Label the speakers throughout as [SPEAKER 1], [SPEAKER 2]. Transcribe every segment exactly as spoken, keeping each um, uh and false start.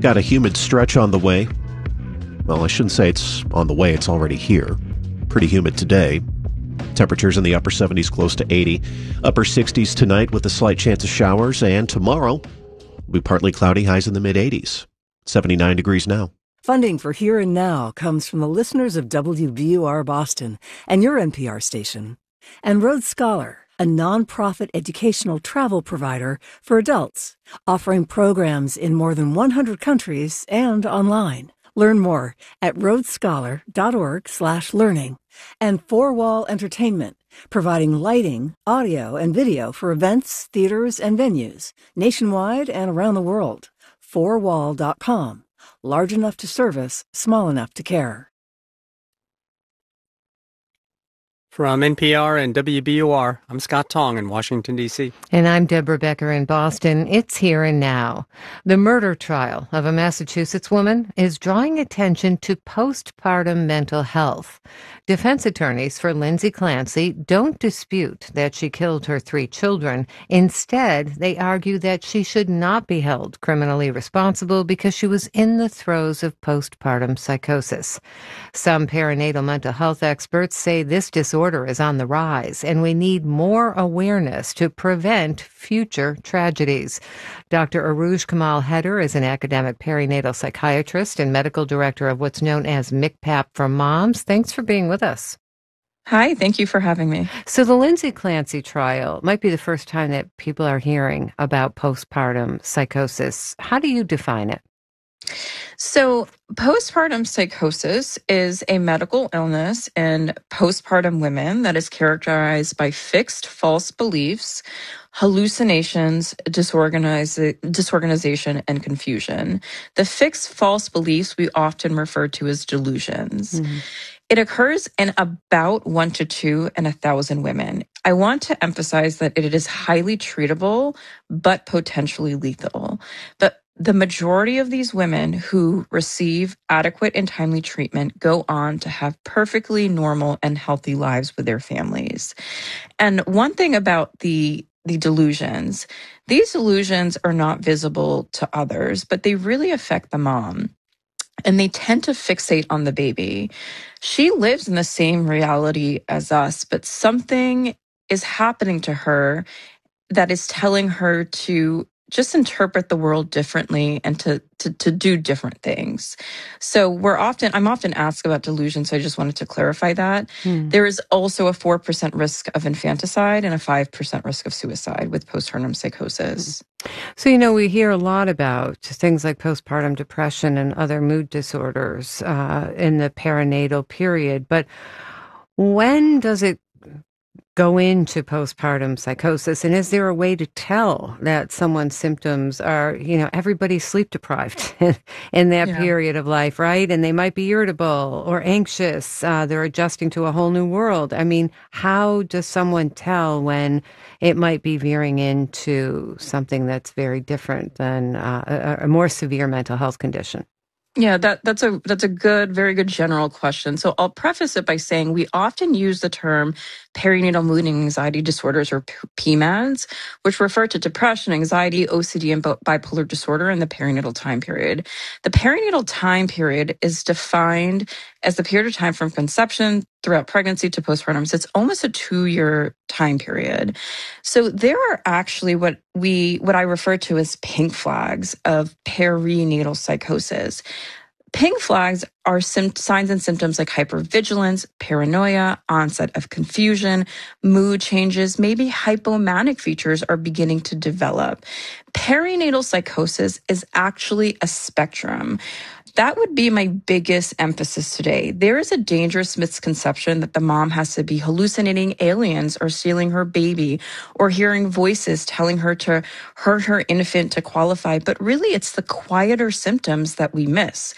[SPEAKER 1] got a humid stretch on the way. Well, I shouldn't say it's on the way. It's already here. Pretty humid today. Temperatures in the upper seventies, close to eighty. Upper sixties tonight with a slight chance of showers. And tomorrow will be partly cloudy, highs in the mid-eighties. seventy-nine degrees now.
[SPEAKER 2] Funding for Here and Now comes from the listeners of W B U R Boston and your N P R station. And Road Scholar, a nonprofit educational travel provider for adults, offering programs in more than one hundred countries and online. Learn more at roadscholar.org slash learning. And Four Wall Entertainment, providing lighting, audio, and video for events, theaters, and venues nationwide and around the world. four wall dot com. Large enough to service, small enough to care.
[SPEAKER 3] From N P R and W B U R, I'm Scott Tong in Washington, D C
[SPEAKER 4] And I'm Deborah Becker in Boston. It's Here and Now. The murder trial of a Massachusetts woman is drawing attention to postpartum mental health. Defense attorneys for Lindsay Clancy don't dispute that she killed her three children. Instead, they argue that she should not be held criminally responsible because she was in the throes of postpartum psychosis. Some perinatal mental health experts say this disorder is on the rise, and we need more awareness to prevent future tragedies. Doctor Aruj Kamal Heder is an academic perinatal psychiatrist and medical director of what's known as MCPAP for Moms. Thanks for being with us.
[SPEAKER 5] Hi, thank you for having me.
[SPEAKER 4] So the Lindsay Clancy trial might be the first time that people are hearing about postpartum psychosis. How do you define it?
[SPEAKER 5] So postpartum psychosis is a medical illness in postpartum women that is characterized by fixed false beliefs, hallucinations, disorganiz- disorganization, and confusion. The fixed false beliefs we often refer to as delusions. Mm-hmm. It occurs in about one to two in a thousand women. I want to emphasize that it is highly treatable, but potentially lethal. But the majority of these women who receive adequate and timely treatment go on to have perfectly normal and healthy lives with their families. And one thing about the the delusions, these delusions are not visible to others, but they really affect the mom. And they tend to fixate on the baby. She lives in the same reality as us, but something is happening to her that is telling her to just interpret the world differently and to, to, to do different things. So we're often, I'm often asked about delusion, so I just wanted to clarify that. Hmm. There is also a four percent risk of infanticide and a five percent risk of suicide with postpartum psychosis.
[SPEAKER 4] So, you know, we hear a lot about things like postpartum depression and other mood disorders uh, in the perinatal period, but when does it go into postpartum psychosis? And is there a way to tell that someone's symptoms are, you know, everybody's sleep deprived in that yeah. period of life, right? And they might be irritable or anxious. Uh, they're adjusting to a whole new world. I mean, how does someone tell when it might be veering into something that's very different than uh, a, a more severe mental health condition?
[SPEAKER 5] Yeah, that, that's a that's a good, very good general question. So I'll preface it by saying we often use the term perinatal mood and anxiety disorders, or P M A Ds, which refer to depression, anxiety, O C D, and bipolar disorder in the perinatal time period. The perinatal time period is defined as the period of time from conception throughout pregnancy to postpartum. So it's almost a two-year time period. So there are actually what we, what I refer to as pink flags of perinatal psychosis. Pink flags are sim- signs and symptoms like hypervigilance, paranoia, onset of confusion, mood changes, maybe hypomanic features are beginning to develop. Perinatal psychosis is actually a spectrum. That would be my biggest emphasis today. There is a dangerous misconception that the mom has to be hallucinating aliens or stealing her baby or hearing voices telling her to hurt her infant to qualify. But really, it's the quieter symptoms that we miss.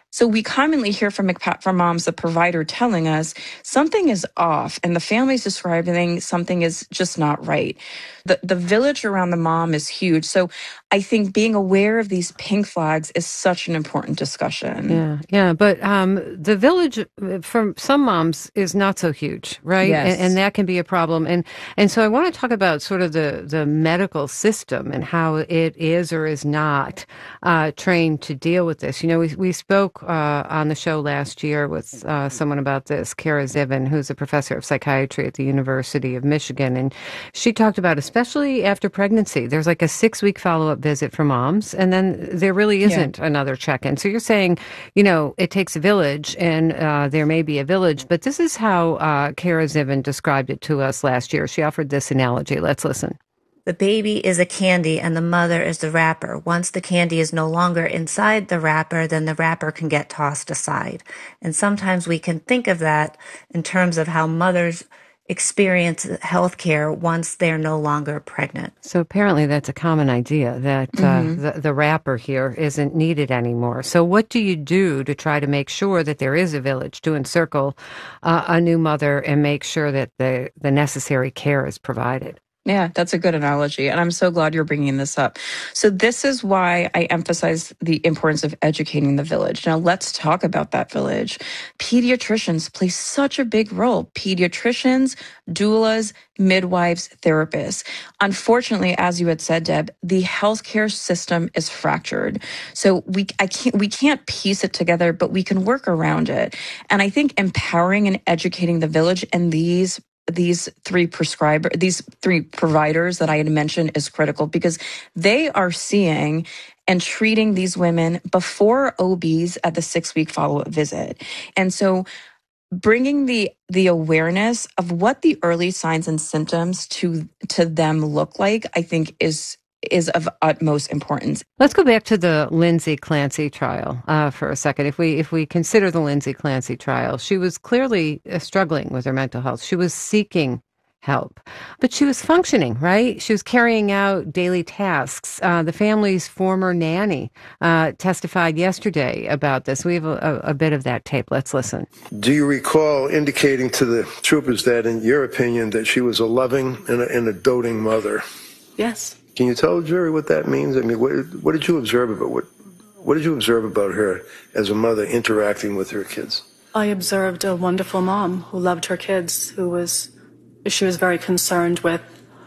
[SPEAKER 5] So we commonly hear from from moms, the provider telling us something is off, and the family's describing something is just not right. The the village around the mom is huge. So I think being aware of these pink flags is such an important discussion.
[SPEAKER 4] Yeah, yeah. But um, the village for some moms is not so huge, right?
[SPEAKER 5] Yes.
[SPEAKER 4] And, and that can be a problem. And and so I want to talk about sort of the, the medical system and how it is or is not uh, trained to deal with this. You know, we, we spoke uh, on the show last year with uh, someone about this, Kara Zivin, who's a professor of psychiatry at the University of Michigan. And she talked about, especially after pregnancy, there's like a six-week follow-up visit for moms, and then there really isn't yeah. another check-in. So you're saying, you know, it takes a village, and uh, there may be a village, but this is how uh, Kara Zivin described it to us last year. She offered this analogy. Let's listen.
[SPEAKER 6] The baby is a candy and the mother is the wrapper. Once the candy is no longer inside the wrapper, then the wrapper can get tossed aside. And sometimes we can think of that in terms of how mothers experience healthcare once they're no longer pregnant.
[SPEAKER 4] So apparently that's a common idea, that mm-hmm. uh, the, the wrapper here isn't needed anymore. So what do you do to try to make sure that there is a village to encircle uh, a new mother and make sure that the, the necessary care is provided?
[SPEAKER 5] Yeah, that's a good analogy. And I'm so glad you're bringing this up. So this is why I emphasize the importance of educating the village. Now, let's talk about that village. Pediatricians play such a big role. Pediatricians, doulas, midwives, therapists. Unfortunately, as you had said, Deb, the healthcare system is fractured. So we I can't we can't piece it together, but we can work around it. And I think empowering and educating the village and these these three prescriber, these three providers that I had mentioned is critical, because they are seeing and treating these women before O Bs at the six-week follow-up visit. And so bringing the the awareness of what the early signs and symptoms to to them look like, I think is is of utmost importance.
[SPEAKER 4] Let's go back to the Lindsay Clancy trial uh, for a second. If we if we consider the Lindsay Clancy trial, she was clearly uh, struggling with her mental health. She was seeking help, but she was functioning, right? She was carrying out daily tasks. Uh, the family's former nanny uh, testified yesterday about this. We have a, a, a bit of that tape. Let's listen.
[SPEAKER 7] Do you recall indicating to the troopers that, in your opinion, that she was a loving and a, and a doting mother?
[SPEAKER 8] Yes.
[SPEAKER 7] Can you tell the jury what that means? I mean, what, what did you observe about what? What did you observe about her as a mother interacting with her kids?
[SPEAKER 8] I observed a wonderful mom who loved her kids, who was, she was very concerned with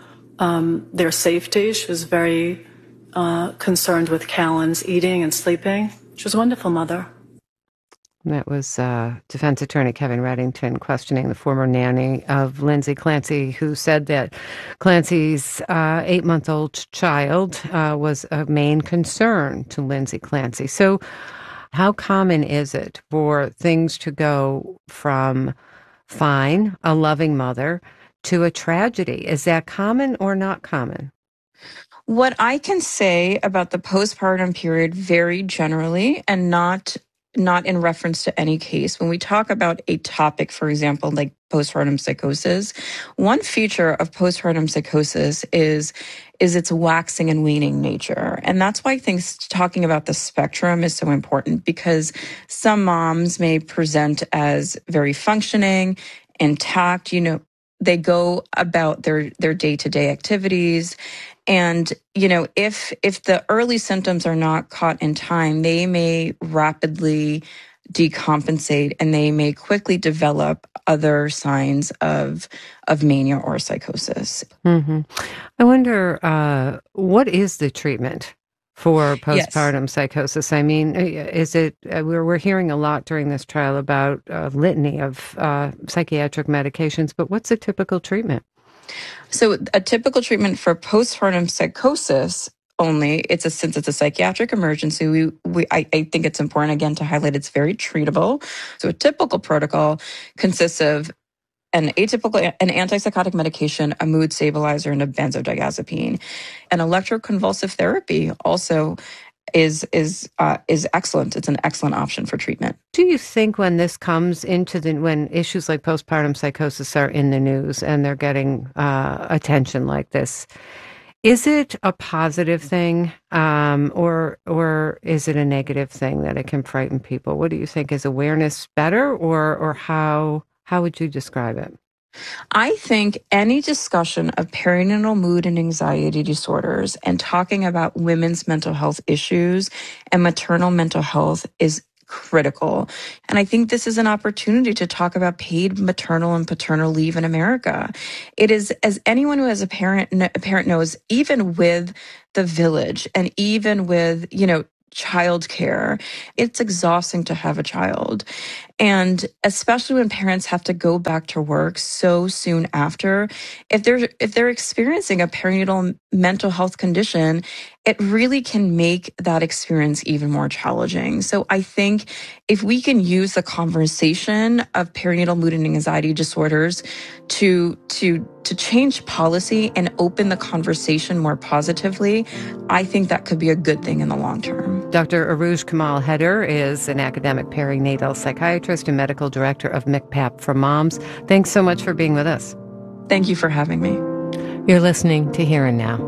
[SPEAKER 8] um, their safety. She was very uh, concerned with Callan's eating and sleeping. She was a wonderful mother.
[SPEAKER 4] That was uh, defense attorney Kevin Reddington questioning the former nanny of Lindsay Clancy, who said that Clancy's uh, eight-month-old child uh, was a main concern to Lindsay Clancy. So how common is it for things to go from fine, a loving mother, to a tragedy? Is that common or not common?
[SPEAKER 5] What I can say about the postpartum period very generally, and not not in reference to any case. When we talk about a topic, for example, like postpartum psychosis, one feature of postpartum psychosis is, is its waxing and waning nature. And that's why I think talking about the spectrum is so important, because some moms may present as very functioning, intact, you know, they go about their, their day-to-day activities. And, you know, if if the early symptoms are not caught in time, they may rapidly decompensate and they may quickly develop other signs of of mania or psychosis.
[SPEAKER 4] Mm-hmm. I wonder, uh, what is the treatment for postpartum yes. psychosis? I mean, is it, uh, we're, we're hearing a lot during this trial about a litany of uh, psychiatric medications, but what's a typical treatment?
[SPEAKER 5] So a typical treatment for postpartum psychosis only, it's a, since it's a psychiatric emergency, we, we I, I think it's important, again, to highlight it's very treatable. So a typical protocol consists of an atypical, an antipsychotic medication, a mood stabilizer, and a benzodiazepine. And electroconvulsive therapy also is is uh, is excellent. It's an excellent option for treatment.
[SPEAKER 4] Do you think when this comes into the, when issues like postpartum psychosis are in the news and they're getting uh, attention like this, Is it a positive thing, um, or or is it a negative thing that it can frighten people? What do you think? Is awareness better, or or how how would you describe it?
[SPEAKER 5] I think any discussion of perinatal mood and anxiety disorders and talking about women's mental health issues and maternal mental health is critical. And I think this is an opportunity to talk about paid maternal and paternal leave in America. It is, as anyone who has a parent, a parent knows, even with the village and even with, you know, childcare, it's exhausting to have a child. And especially when parents have to go back to work so soon after, if they're if they're experiencing a perinatal mental health condition, it really can make that experience even more challenging. So I think if we can use the conversation of perinatal mood and anxiety disorders to to to change policy and open the conversation more positively, I think that could be a good thing in the long term.
[SPEAKER 4] Doctor Arouj Kamal-Haider is an academic perinatal psychiatrist and medical director of M C P A P for Moms. Thanks so much for being with us.
[SPEAKER 5] Thank you for having me.
[SPEAKER 4] You're listening to Here and Now.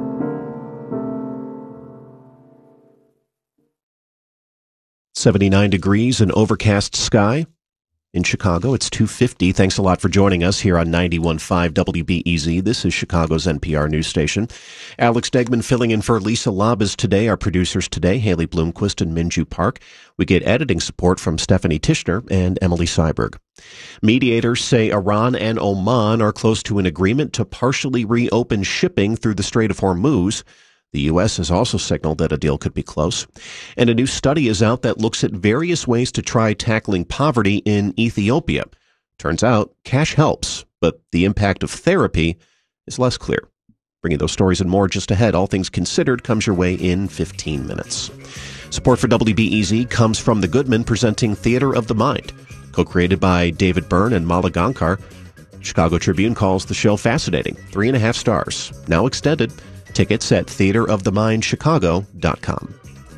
[SPEAKER 1] seventy-nine degrees and overcast sky. In Chicago, it's two fifty. Thanks a lot for joining us here on ninety-one point five W B E Z. This is Chicago's N P R news station. Alex Degman filling in for Lisa Labas today. Our producers today, Haley Bloomquist and Minju Park. We get editing support from Stephanie Tishner and Emily Seiberg. Mediators say Iran and Oman are close to an agreement to partially reopen shipping through the Strait of Hormuz. The U S has also signaled that a deal could be close. And a new study is out that looks at various ways to try tackling poverty in Ethiopia. Turns out cash helps, but the impact of therapy is less clear. Bringing those stories and more just ahead. All Things Considered comes your way in fifteen minutes. Support for W B E Z comes from the Goodman presenting Theater of the Mind, co-created by David Byrne and Mala Gankar. Chicago Tribune calls the show fascinating. Three and a half stars. Now extended. Tickets at theater of the mind chicago dot com.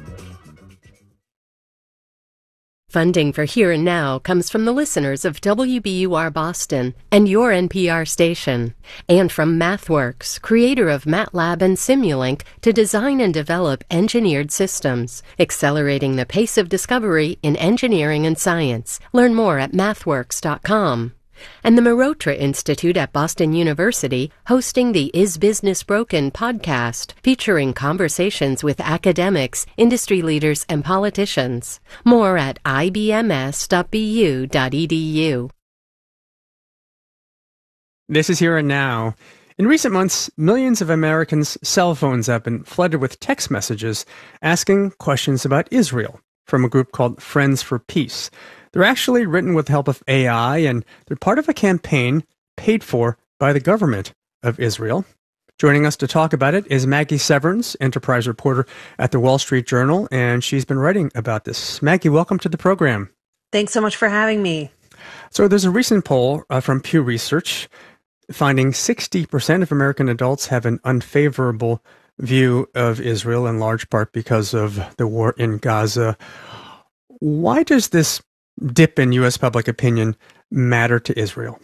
[SPEAKER 9] Funding for Here and Now comes from the listeners of W B U R Boston and your N P R station, and from MathWorks, creator of MATLAB and Simulink, to design and develop engineered systems, accelerating the pace of discovery in engineering and science. Learn more at mathworks dot com. And the Marotra Institute at Boston University, hosting the Is Business Broken podcast, featuring conversations with academics, industry leaders, and politicians. More at I B M S dot B U dot E D U.
[SPEAKER 3] This is Here and Now. In recent months, millions of Americans' cell phones have been flooded with text messages asking questions about Israel from a group called Friends for Peace. They're actually written with the help of A I, and they're part of a campaign paid for by the government of Israel. Joining us to talk about it is Maggie Severns, enterprise reporter at the Wall Street Journal, and she's been writing about this. Maggie, welcome to the program.
[SPEAKER 10] Thanks so much for having me.
[SPEAKER 3] So there's a recent poll uh, from Pew Research finding sixty percent of American adults have an unfavorable view of Israel, in large part because of the war in Gaza. Why does this dip in U S public opinion matter to Israel?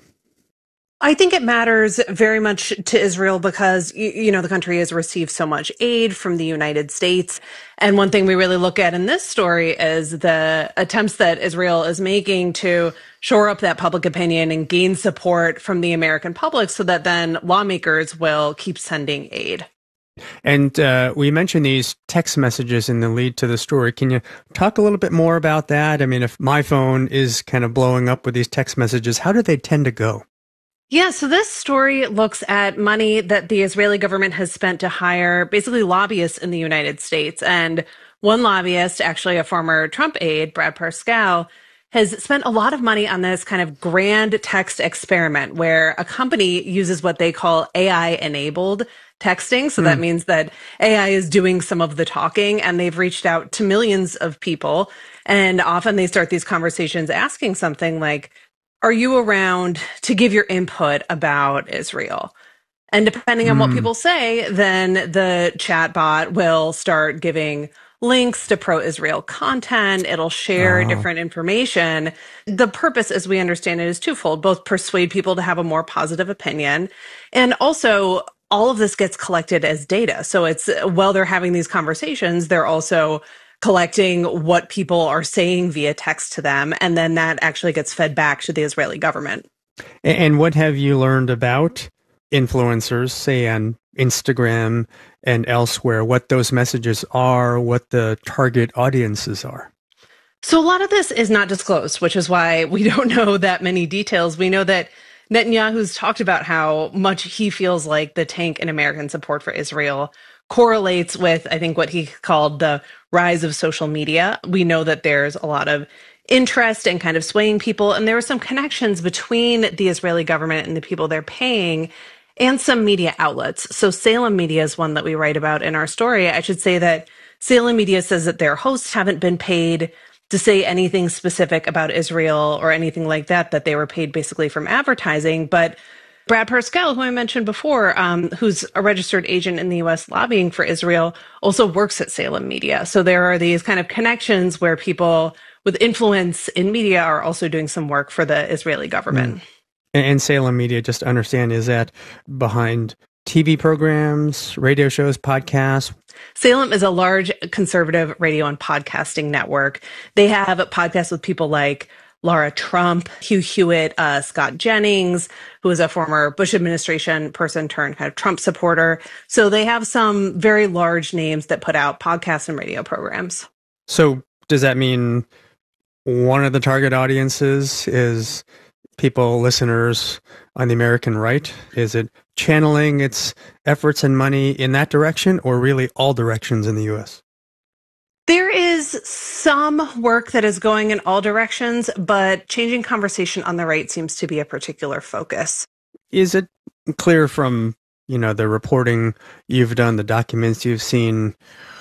[SPEAKER 10] I think it matters very much to Israel because, you know, the country has received so much aid from the United States. And one thing we really look at in this story is the attempts that Israel is making to shore up that public opinion and gain support from the American public so that then lawmakers will keep sending aid.
[SPEAKER 3] And uh, we mentioned these text messages in the lead to the story. Can you talk a little bit more about that? I mean, if my phone is kind of blowing up with these text messages, how do they tend to go?
[SPEAKER 10] Yeah, so this story looks at money that the Israeli government has spent to hire basically lobbyists in the United States. And one lobbyist, actually a former Trump aide, Brad Parscale, has spent a lot of money on this kind of grand text experiment where a company uses what they call A I-enabled texting. So mm. that means that A I is doing some of the talking, and they've reached out to millions of people. And often they start these conversations asking something like, are you around to give your input about Israel? And depending on mm. what people say, then the chatbot will start giving links to pro-Israel content. It'll share oh. different information. The purpose, as we understand it, is twofold: both persuade people to have a more positive opinion, and also all of this gets collected as data. So it's while they're having these conversations, they're also collecting what people are saying via text to them. And then that actually gets fed back to the Israeli government.
[SPEAKER 3] And what have you learned about influencers, say on Instagram and elsewhere, what those messages are, what the target audiences are?
[SPEAKER 10] So a lot of this is not disclosed, which is why we don't know that many details. We know that Netanyahu's talked about how much he feels like the tank in American support for Israel correlates with, I think, what he called the rise of social media. We know that there's a lot of interest in kind of swaying people, and there are some connections between the Israeli government and the people they're paying and some media outlets. So Salem Media is one that we write about in our story. I should say that Salem Media says that their hosts haven't been paid to say anything specific about Israel or anything like that, that they were paid basically from advertising. But Brad Parscale, who I mentioned before, um, who's a registered agent in the U S lobbying for Israel, also works at Salem Media. So there are these kind of connections where people with influence in media are also doing some work for the Israeli government.
[SPEAKER 3] Mm. And Salem Media, just to understand, is that behind T V programs, radio shows, podcasts?
[SPEAKER 10] Salem is a large conservative radio and podcasting network. They have podcasts with people like Laura Trump, Hugh Hewitt, uh, Scott Jennings, who is a former Bush administration person turned kind of Trump supporter. So they have some very large names that put out podcasts and radio programs.
[SPEAKER 3] So does that mean one of the target audiences is people, listeners on the American right? Is it channeling its efforts and money in that direction, or really all directions in the U S?
[SPEAKER 10] There is some work that is going in all directions, but changing conversation on the right seems to be a particular focus.
[SPEAKER 3] Is it clear from, you know, the reporting you've done, the documents you've seen,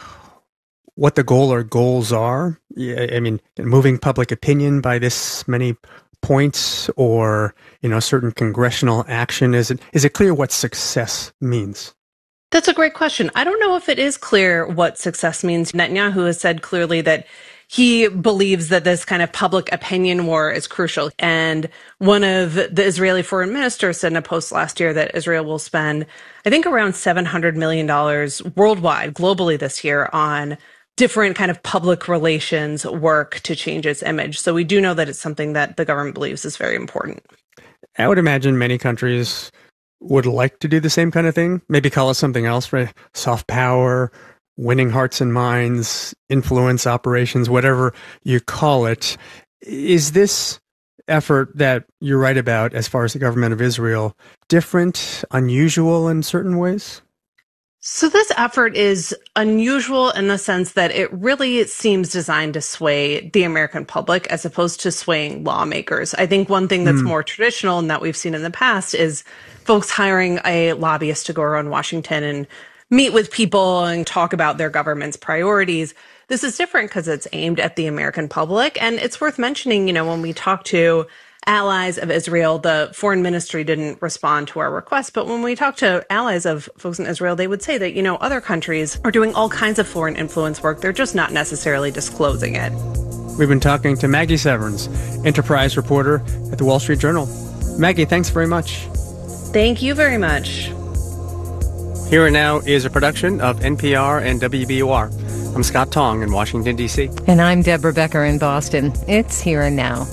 [SPEAKER 3] what the goal or goals are? I mean, moving public opinion by this many points, or, you know, certain congressional action? Is it is it clear what success means?
[SPEAKER 10] That's a great question. I don't know if it is clear what success means. Netanyahu has said clearly that he believes that this kind of public opinion war is crucial. And one of the Israeli foreign ministers said in a post last year that Israel will spend, I think, around seven hundred million dollars worldwide, globally this year on different kind of public relations work to change its image. So we do know that it's something that the government believes is very important.
[SPEAKER 3] I would imagine many countries would like to do the same kind of thing, maybe call it something else, right? Soft power, winning hearts and minds, influence operations, whatever you call it. Is this effort that you write about as far as the government of Israel different, unusual in certain ways?
[SPEAKER 10] So this effort is unusual in the sense that it really seems designed to sway the American public as opposed to swaying lawmakers. I think one thing that's mm. more traditional and that we've seen in the past is folks hiring a lobbyist to go around Washington and meet with people and talk about their government's priorities. This is different because it's aimed at the American public. And it's worth mentioning, you know, when we talk to allies of Israel, the foreign ministry didn't respond to our request. But when we talk to allies of folks in Israel, they would say that, you know, other countries are doing all kinds of foreign influence work. They're just not necessarily disclosing it.
[SPEAKER 3] We've been talking to Maggie Severns, enterprise reporter at the Wall Street Journal. Maggie, thanks very much.
[SPEAKER 10] Thank you very much.
[SPEAKER 3] Here and Now is a production of N P R and W B U R. I'm Scott Tong in Washington, D C.
[SPEAKER 4] And I'm Deborah Becker in Boston. It's Here and Now.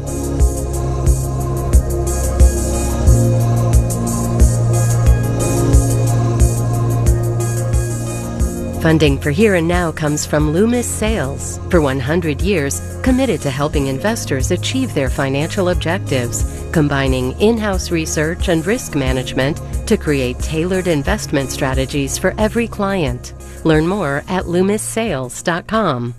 [SPEAKER 9] Funding for Here and Now comes from Loomis Sales. For one hundred years, committed to helping investors achieve their financial objectives, combining in-house research and risk management to create tailored investment strategies for every client. Learn more at loomis sales dot com.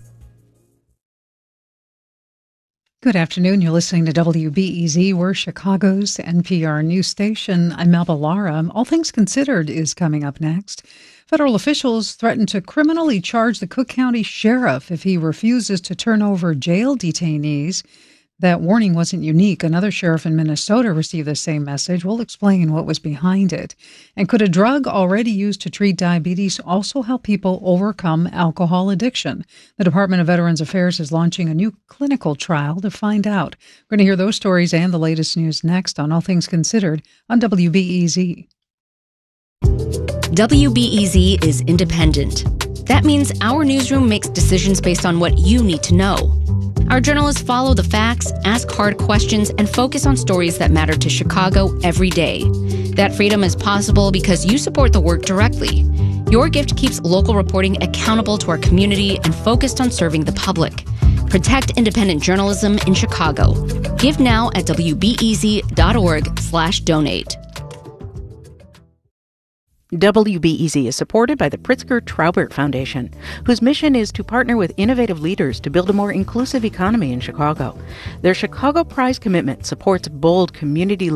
[SPEAKER 11] Good afternoon. You're listening to W B E Z. We're Chicago's N P R news station. I'm Melba Lara. All Things Considered is coming up next. Federal officials threaten to criminally charge the Cook County sheriff if he refuses to turn over jail detainees. That warning wasn't unique. Another sheriff in Minnesota received the same message. We'll explain what was behind it. And could a drug already used to treat diabetes also help people overcome alcohol addiction? The Department of Veterans Affairs is launching a new clinical trial to find out. We're going to hear those stories and the latest news next on All Things Considered on W B E Z.
[SPEAKER 12] W B E Z is independent. That means our newsroom makes decisions based on what you need to know. Our journalists follow the facts, ask hard questions, and focus on stories that matter to Chicago every day. That freedom is possible because you support the work directly. Your gift keeps local reporting accountable to our community and focused on serving the public. Protect independent journalism in Chicago. Give now at W B E Z dot org slash donate.
[SPEAKER 13] W B E Z is supported by the Pritzker Traubert Foundation, whose mission is to partner with innovative leaders to build a more inclusive economy in Chicago. Their Chicago Prize commitment supports bold community